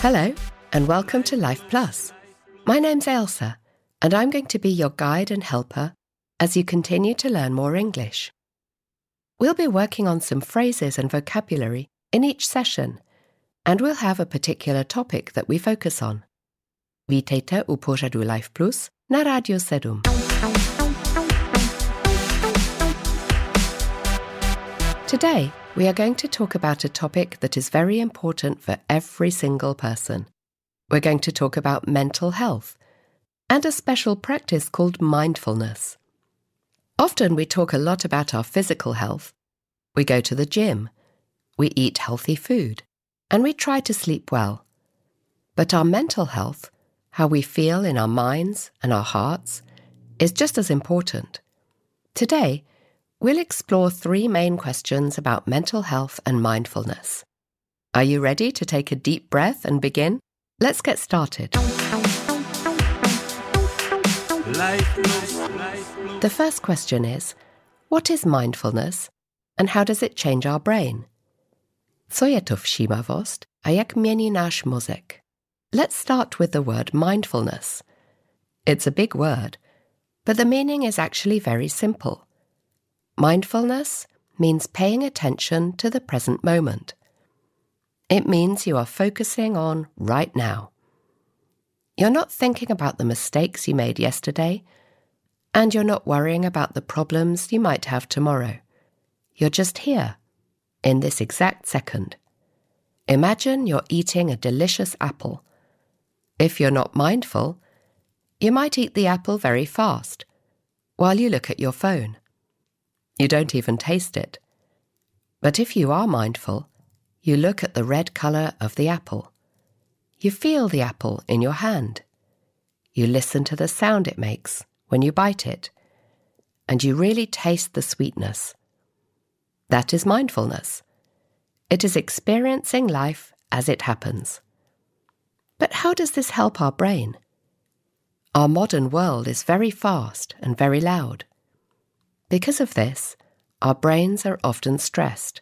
Hello, and welcome to Life Plus. My name's Ailsa, and I'm going to be your guide and helper as you continue to learn more English. We'll be working on some phrases and vocabulary in each session, and we'll have a particular topic that we focus on. Vítejte u pořadu Life Plus na Rádio 7. Today, we are going to talk about a topic that is very important for every single person. We're going to talk about mental health and a special practice called mindfulness. Often we talk a lot about our physical health. We go to the gym, we eat healthy food, and we try to sleep well. But our mental health, how we feel in our minds and our hearts, is just as important. Today, we'll explore 3 main questions about mental health and mindfulness. Are you ready to take a deep breath and begin? Let's get started. The first question is, what is mindfulness and how does it change our brain? Co je to všímavost a jak mění náš mozek? Let's start with the word mindfulness. It's a big word, but the meaning is actually very simple. Mindfulness means paying attention to the present moment. It means you are focusing on right now. You're not thinking about the mistakes you made yesterday, and you're not worrying about the problems you might have tomorrow. You're just here, in this exact second. Imagine you're eating a delicious apple. If you're not mindful, you might eat the apple very fast, while you look at your phone. You don't even taste it. But if you are mindful, you look at the red color of the apple. You feel the apple in your hand. You listen to the sound it makes when you bite it. And you really taste the sweetness. That is mindfulness. It is experiencing life as it happens. But how does this help our brain? Our modern world is very fast and very loud. Because of this, our brains are often stressed.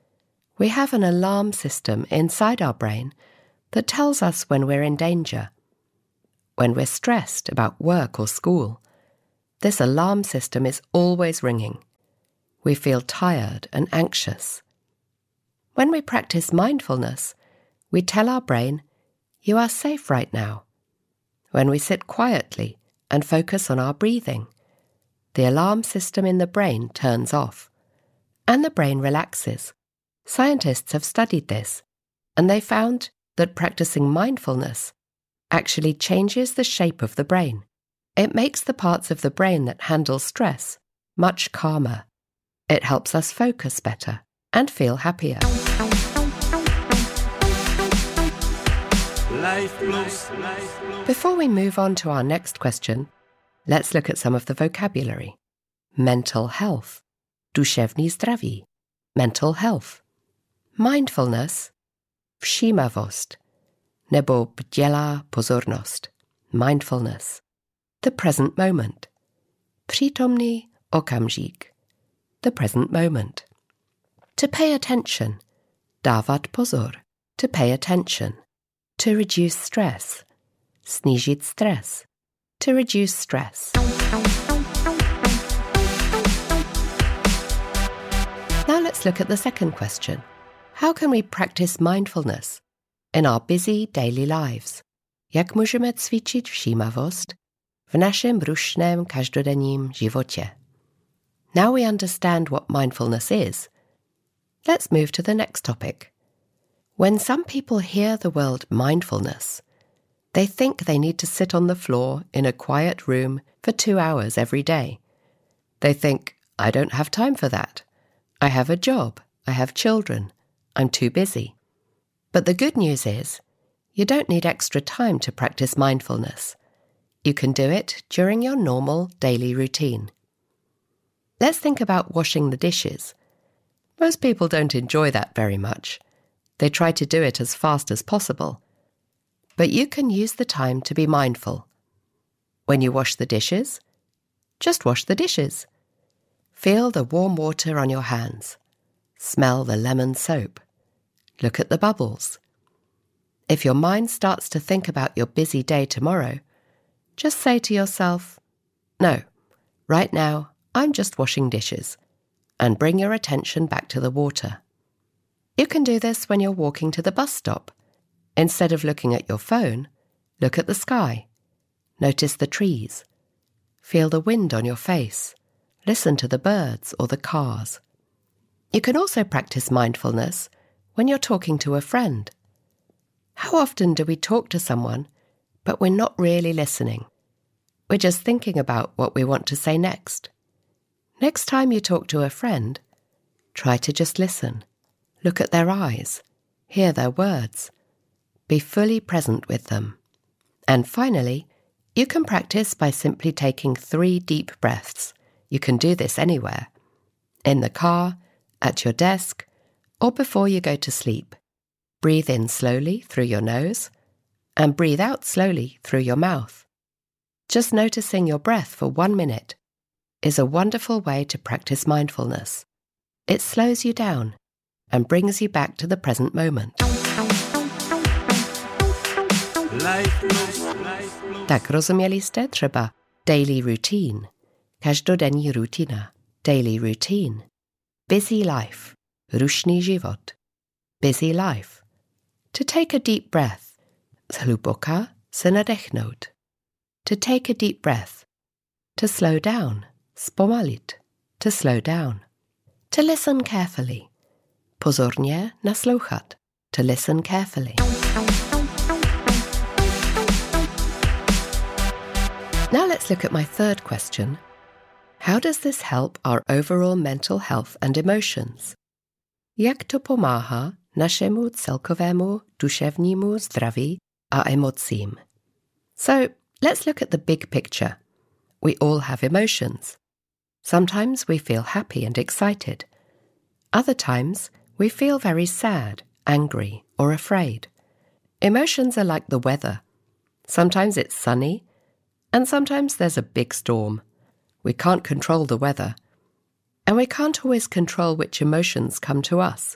We have an alarm system inside our brain that tells us when we're in danger. When we're stressed about work or school, this alarm system is always ringing. We feel tired and anxious. When we practice mindfulness, we tell our brain, "You are safe right now." When we sit quietly and focus on our breathing, the alarm system in the brain turns off, and the brain relaxes. Scientists have studied this, and they found that practicing mindfulness actually changes the shape of the brain. It makes the parts of the brain that handle stress much calmer. It helps us focus better and feel happier. Before we move on to our next question, let's look at some of the vocabulary. Mental health, duševní zdraví, mental health. Mindfulness, všímavost, nebo bdělá pozornost, mindfulness. The present moment, přítomný okamžik, the present moment. To pay attention, dávat pozor, to pay attention. To reduce stress, snížit stres, to reduce stress. Now let's look at the second question. How can we practice mindfulness in our busy daily lives? Jak můžeme cvičit všímavost v našem rušném každodenním životě? Now we understand what mindfulness is. Let's move to the next topic. When some people hear the word mindfulness, they think they need to sit on the floor in a quiet room for 2 hours every day. They think, I don't have time for that. I have a job. I have children. I'm too busy. But the good news is, you don't need extra time to practice mindfulness. You can do it during your normal daily routine. Let's think about washing the dishes. Most people don't enjoy that very much. They try to do it as fast as possible. But you can use the time to be mindful. When you wash the dishes, just wash the dishes. Feel the warm water on your hands. Smell the lemon soap. Look at the bubbles. If your mind starts to think about your busy day tomorrow, just say to yourself, "No, right now I'm just washing dishes," and bring your attention back to the water. You can do this when you're walking to the bus stop. Instead of looking at your phone, look at the sky. Notice the trees. Feel the wind on your face. Listen to the birds or the cars. You can also practice mindfulness when you're talking to a friend. How often do we talk to someone, but we're not really listening? We're just thinking about what we want to say next. Next time you talk to a friend, try to just listen. Look at their eyes. Hear their words. Be fully present with them. And finally, you can practice by simply taking 3 deep breaths. You can do this anywhere. In the car, at your desk, or before you go to sleep. Breathe in slowly through your nose and breathe out slowly through your mouth. Just noticing your breath for 1 minute is a wonderful way to practice mindfulness. It slows you down and brings you back to the present moment. Tak rozumieliście? Třeba daily routine. Každodenní rutina. Daily routine. Busy life. Rušný život. Busy life. To take a deep breath. Zhluboka se nadechnout. To take a deep breath. To slow down. Zpomalit. To slow down. To listen carefully. Pozorně naslouchat. To listen carefully. Now let's look at my third question. How does this help our overall mental health and emotions? Jak to pomáhá našemu celkovému duševnímu zdraví a emocím? So, let's look at the big picture. We all have emotions. Sometimes we feel happy and excited. Other times we feel very sad, angry, or afraid. Emotions are like the weather. Sometimes it's sunny, and sometimes there's a big storm. We can't control the weather, and we can't always control which emotions come to us.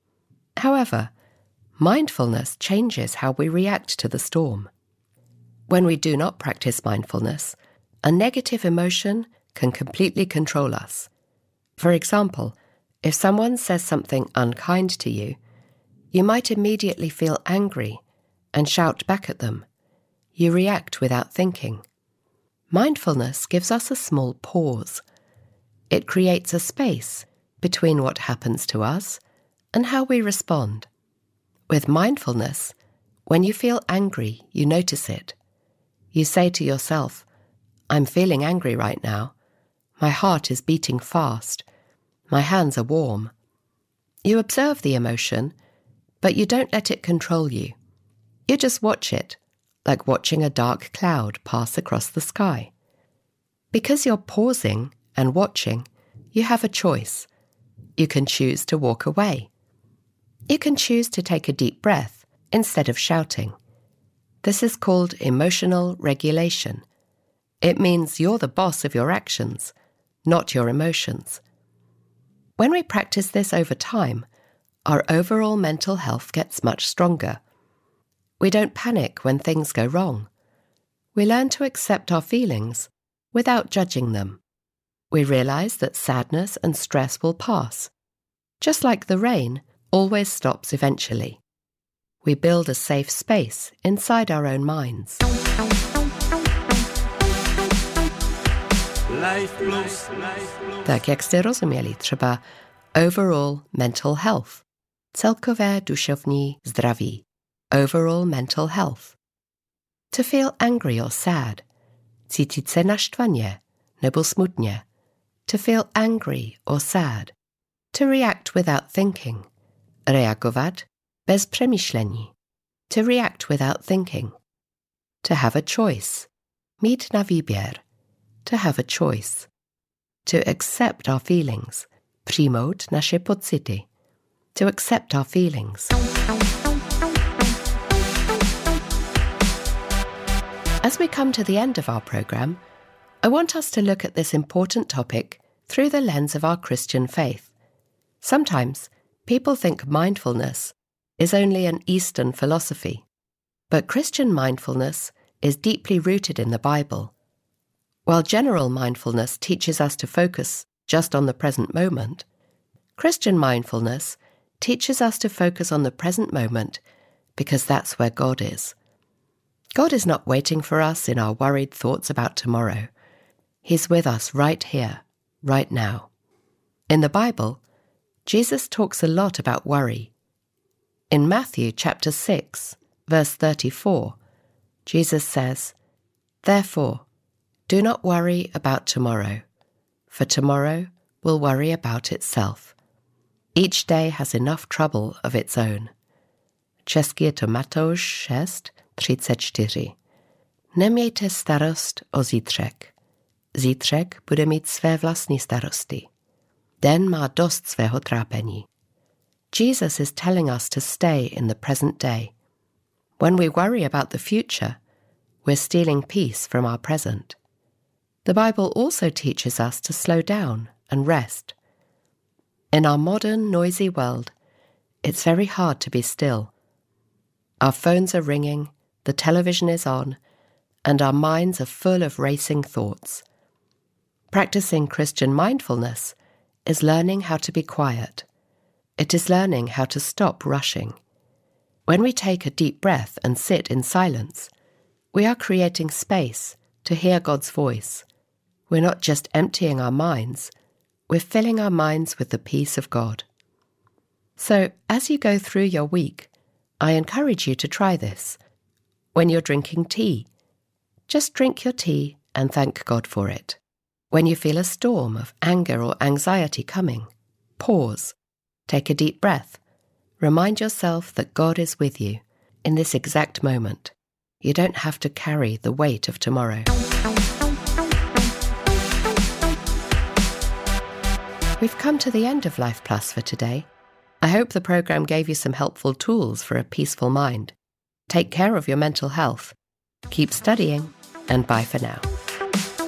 However, mindfulness changes how we react to the storm. When we do not practice mindfulness, a negative emotion can completely control us. For example, if someone says something unkind to you, you might immediately feel angry and shout back at them. You react without thinking. Mindfulness gives us a small pause. It creates a space between what happens to us and how we respond. With mindfulness, when you feel angry, you notice it. You say to yourself, "I'm feeling angry right now. My heart is beating fast. My hands are warm." You observe the emotion, but you don't let it control you. You just watch it, like watching a dark cloud pass across the sky. Because you're pausing and watching, you have a choice. You can choose to walk away. You can choose to take a deep breath instead of shouting. This is called emotional regulation. It means you're the boss of your actions, not your emotions. When we practice this over time, our overall mental health gets much stronger. We don't panic when things go wrong. We learn to accept our feelings without judging them. We realize that sadness and stress will pass. Just like the rain always stops eventually. We build a safe space inside our own minds. Tak jak jste rozuměli, třeba overall mental health, celkové duševní zdraví, overall mental health. To feel angry or sad, cítit se naštvaně nebo smutně, to feel angry or sad. To react without thinking, reagovat bez přemýšlení, to react without thinking. To have a choice, mít na výběr, to have a choice. To accept our feelings, přijmout naše pocity, to accept our feelings. As we come to the end of our program, I want us to look at this important topic through the lens of our Christian faith. Sometimes people think mindfulness is only an Eastern philosophy, But Christian mindfulness is deeply rooted in the Bible. While general mindfulness teaches us to focus just on the present moment, Christian mindfulness teaches us to focus on the present moment because that's where God is. God is not waiting for us in our worried thoughts about tomorrow. He's with us right here, right now. In the Bible, Jesus talks a lot about worry. In Matthew chapter 6, verse 34, Jesus says, "Therefore, do not worry about tomorrow, for tomorrow will worry about itself. Each day has enough trouble of its own." Česky to Matouš 6:34. Nemějte starost o zítřek. Zítřek bude mít své vlastní starosti. Den má dost svého trápení. Jesus is telling us to stay in the present day. When we worry about the future, we're stealing peace from our present. The Bible also teaches us to slow down and rest. In our modern, noisy world, it's very hard to be still. Our phones are ringing, the television is on, and our minds are full of racing thoughts. Practicing Christian mindfulness is learning how to be quiet. It is learning how to stop rushing. When we take a deep breath and sit in silence, we are creating space to hear God's voice. We're not just emptying our minds, we're filling our minds with the peace of God. So, as you go through your week, I encourage you to try this. When you're drinking tea, just drink your tea and thank God for it. When you feel a storm of anger or anxiety coming, pause, take a deep breath, remind yourself that God is with you in this exact moment. You don't have to carry the weight of tomorrow. We've come to the end of Life Plus for today. I hope the programme gave you some helpful tools for a peaceful mind. Take care of your mental health. Keep studying, and bye for now.